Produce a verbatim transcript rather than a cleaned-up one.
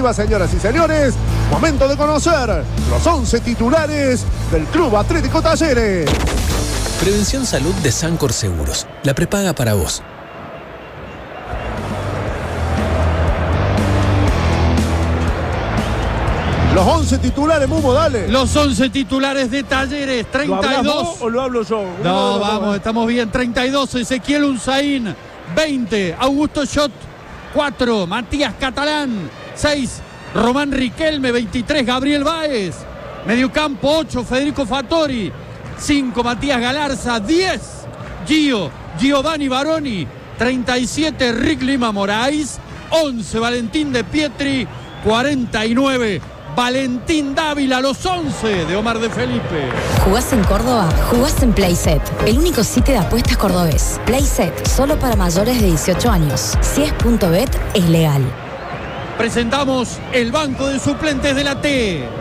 definitiva, señoras y señores, momento de conocer los once titulares del Club Atlético Talleres. Prevención Salud de Sancor Seguros, la prepaga para vos. Los once titulares, Mumo, dale. Los once titulares de Talleres, treinta y dos. ¿Lo hablas vos o lo hablo yo? No, vamos, estamos bien. treinta y dos, Ezequiel Unzaín. veinte, Augusto Schott. cuatro, Matías Catalán. seis, Román Riquelme. veintitrés, Gabriel Báez. Mediocampo, ocho, Federico Fattori. cinco, Matías Galarza. diez, Gio, Giovanni Baroni. treinta y siete, Rick Lima Moraes. once, Valentín de Pietri. cuarenta y nueve, Valentín Dávila. Los once de Omar de Felipe. ¿Jugás en Córdoba? Jugás en Playset, el único sitio de apuestas cordobés. Playset, solo para mayores de dieciocho años. Si es punto bet, es legal. Presentamos el banco de suplentes de la T.